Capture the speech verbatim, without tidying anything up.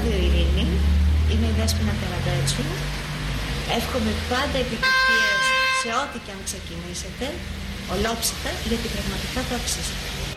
Ράδιο Ειρήνη. Είμαι η Δέσποινα Καραμπέτσου. Εύχομαι πάντα επιτυχίες σε ό,τι και αν ξεκινήσετε, ολόψυχα, γιατί πραγματικά το αξίζετε.